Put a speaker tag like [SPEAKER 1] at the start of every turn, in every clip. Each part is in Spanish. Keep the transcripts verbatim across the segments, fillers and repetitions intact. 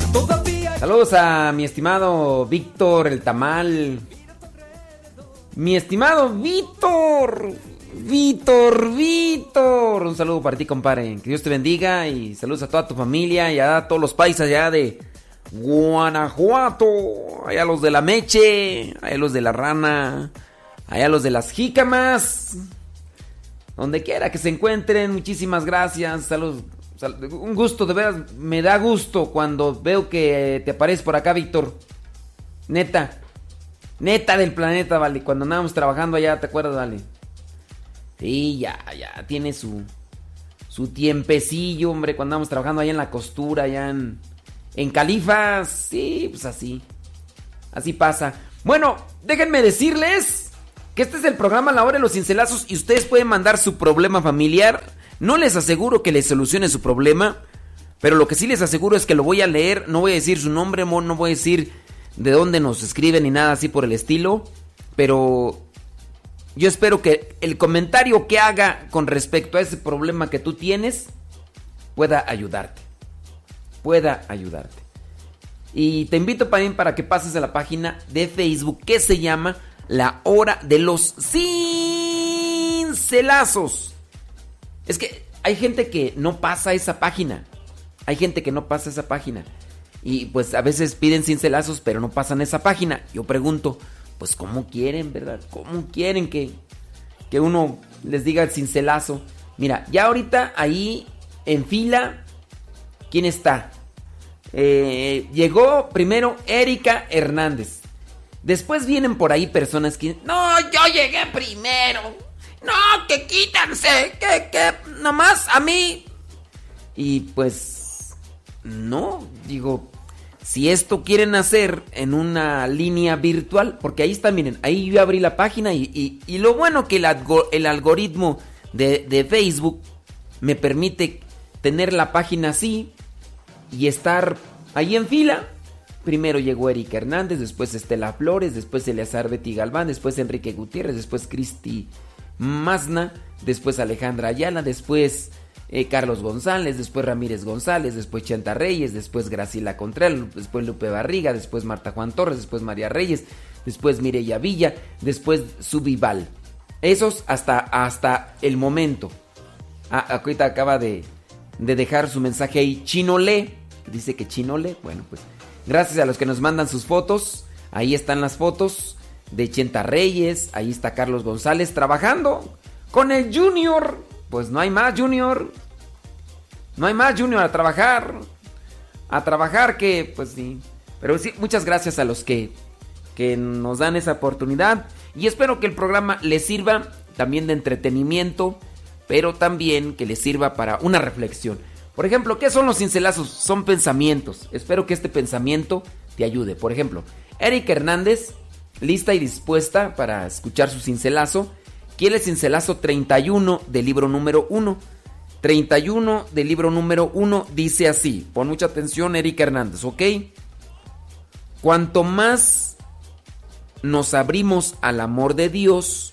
[SPEAKER 1] Saludos a mi estimado Víctor el Tamal. Mi estimado Víctor. Víctor, Víctor. Un saludo para ti, compadre. Que Dios te bendiga y saludos a toda tu familia y a todos los paisas allá de Guanajuato. Allá los de la Meche, allá los de la Rana, allá los de las Jícamas. Donde quiera que se encuentren, muchísimas gracias. Saludos. Un gusto, de veras, me da gusto cuando veo que te apareces por acá, Víctor. Neta. Neta del planeta, vale. Cuando andábamos trabajando allá, ¿te acuerdas, vale? Sí, ya, ya, tiene su su tiempecillo, hombre, cuando andábamos trabajando allá en la costura, allá en, en Califas. Sí, pues así. Así pasa. Bueno, déjenme decirles que este es el programa La Hora de los Cincelazos y ustedes pueden mandar su problema familiar. No les aseguro que les solucione su problema, pero lo que sí les aseguro es que lo voy a leer. No voy a decir su nombre, amor, no voy a decir de dónde nos escriben ni nada así por el estilo. Pero yo espero que el comentario que haga con respecto a ese problema que tú tienes pueda ayudarte. Pueda ayudarte. Y te invito también para que pases a la página de Facebook que se llama La Hora de los Cincelazos. Es que hay gente que no pasa esa página. Hay gente que no pasa esa página. Y pues a veces piden cincelazos, pero no pasan esa página. Yo pregunto, pues ¿cómo quieren, verdad? ¿Cómo quieren que, que uno les diga el cincelazo? Mira, ya ahorita ahí en fila, ¿quién está? Eh, llegó primero Erika Hernández. Después vienen por ahí personas que... No, yo llegué primero. No, que quítanse, que, que, nomás a mí. Y pues, no, digo, si esto quieren hacer en una línea virtual, porque ahí está, miren, ahí yo abrí la página y, y, y lo bueno que el, algo, el algoritmo de, de Facebook me permite tener la página así y estar ahí en fila. Primero llegó Erika Hernández, después Estela Flores, después Eleazar Betty Galván, después Enrique Gutiérrez, después Cristi Mazna, después Alejandra Ayala, después eh, Carlos González, después Ramírez González, después Chanta Reyes, después Graciela Contreras, después Lupe Barriga, después Marta Juan Torres, después María Reyes, después Mireya Villa, después Subival. Esos hasta, hasta el momento. Ah, ahorita acaba de, de dejar su mensaje ahí Chinole, dice que Chinole, bueno pues gracias a los que nos mandan sus fotos, ahí están las fotos de Chenta Reyes, ahí está Carlos González trabajando con el Junior. Pues no hay más Junior. No hay más Junior a trabajar. A trabajar que, pues sí. Pero sí, muchas gracias a los que, que nos dan esa oportunidad. Y espero que el programa les sirva también de entretenimiento, pero también que les sirva para una reflexión. Por ejemplo, ¿qué son los cincelazos? Son pensamientos. Espero que este pensamiento te ayude. Por ejemplo, Erika Hernández, lista y dispuesta para escuchar su cincelazo. Quiere el cincelazo treinta y uno del libro número uno. treinta y uno del libro número uno dice así. Pon mucha atención, Erika Hernández, ¿ok? Cuanto más nos abrimos al amor de Dios,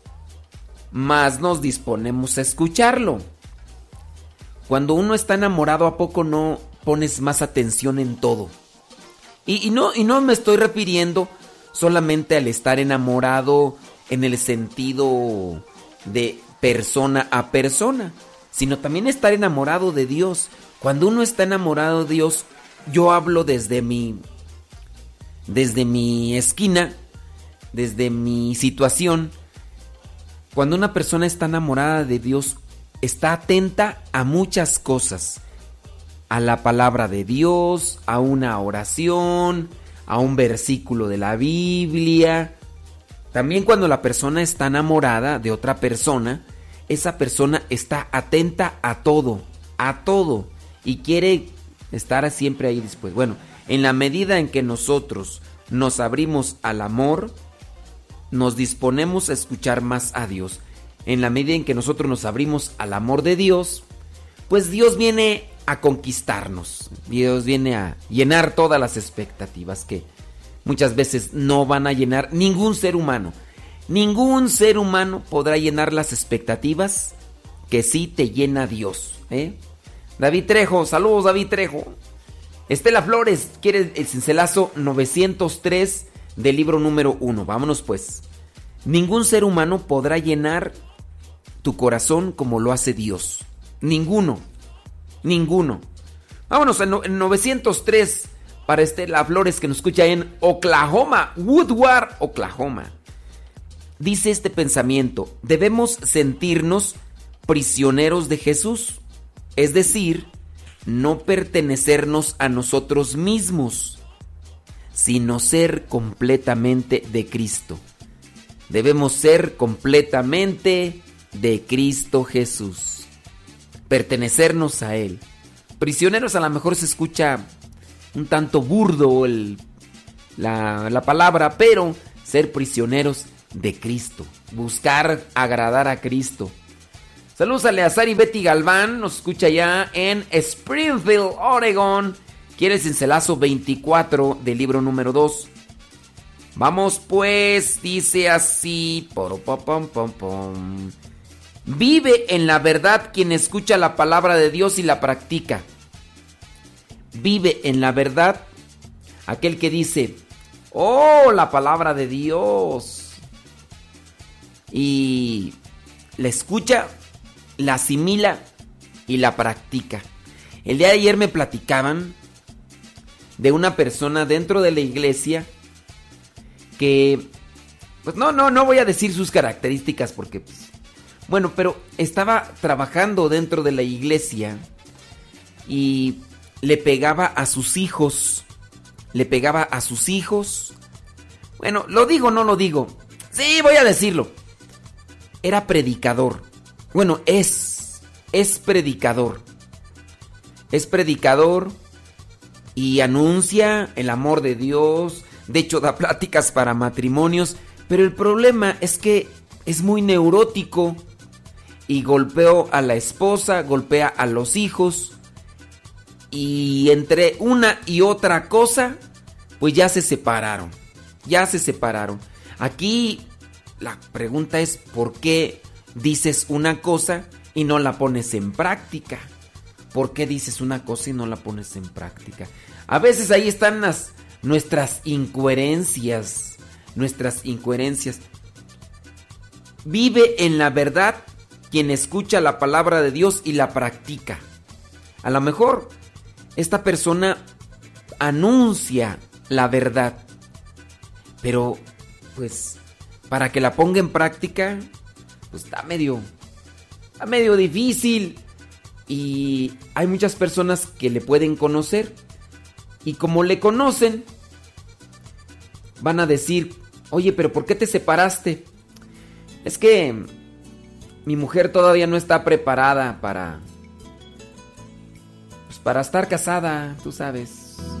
[SPEAKER 1] más nos disponemos a escucharlo. Cuando uno está enamorado, ¿a poco no pones más atención en todo? Y, y, no, y no me estoy refiriendo solamente al estar enamorado en el sentido de persona a persona, sino también estar enamorado de Dios. Cuando uno está enamorado de Dios, yo hablo desde mi, desde mi esquina, desde mi situación. Cuando una persona está enamorada de Dios, está atenta a muchas cosas, a la palabra de Dios, a una oración, a un versículo de la Biblia. También cuando la persona está enamorada de otra persona, esa persona está atenta a todo, a todo, y quiere estar siempre ahí después. Bueno, en la medida en que nosotros nos abrimos al amor, nos disponemos a escuchar más a Dios. En la medida en que nosotros nos abrimos al amor de Dios, pues Dios viene a conquistarnos. Dios viene a llenar todas las expectativas que muchas veces no van a llenar ningún ser humano. Ningún ser humano podrá llenar las expectativas que sí te llena Dios, ¿eh? David Trejo, saludos David Trejo. Estela Flores quiere el cincelazo novecientos tres del libro número uno. Vámonos pues. Ningún ser humano podrá llenar tu corazón como lo hace Dios. Ninguno. Ninguno. Vámonos en, no, en novecientos tres para Estela Flores, que nos escucha en Oklahoma, Woodward, Oklahoma. Dice este pensamiento: debemos sentirnos prisioneros de Jesús, es decir, no pertenecernos a nosotros mismos, sino ser completamente de Cristo. Debemos ser completamente de Cristo Jesús, pertenecernos a Él. Prisioneros a lo mejor se escucha un tanto burdo el, la, la palabra, pero ser prisioneros de Cristo, buscar agradar a Cristo. Saludos a Eleazar y Betty Galván, nos escucha ya en Springfield, Oregon. Quiere el cincelazo veinticuatro del libro número dos. Vamos pues, dice así. Vive en la verdad quien escucha la palabra de Dios y la practica. Vive en la verdad aquel que dice: oh, la palabra de Dios. Y la escucha, la asimila y la practica. El día de ayer me platicaban de una persona dentro de la iglesia que, pues no, no, no voy a decir sus características porque, pues, bueno, pero estaba trabajando dentro de la iglesia y le pegaba a sus hijos, le pegaba a sus hijos. Bueno, ¿lo digo o no lo digo? Sí, voy a decirlo. Era predicador. Bueno, es, es predicador. Es predicador y anuncia el amor de Dios. De hecho, da pláticas para matrimonios. Pero el problema es que es muy neurótico y golpeó a la esposa, golpea a los hijos. Y entre una y otra cosa, pues ya se separaron. Ya se separaron. Aquí la pregunta es: ¿por qué dices una cosa y no la pones en práctica? ¿Por qué dices una cosa y no la pones en práctica? A veces ahí están las, nuestras incoherencias. Nuestras incoherencias. Vive en la verdad quien escucha la palabra de Dios y la practica. A lo mejor esta persona anuncia la verdad, pero pues para que la ponga en práctica, pues está medio, está medio difícil. Y hay muchas personas que le pueden conocer. Y como le conocen, van a decir: oye, pero ¿por qué te separaste? Es que mi mujer todavía no está preparada para, pues para estar casada, tú sabes.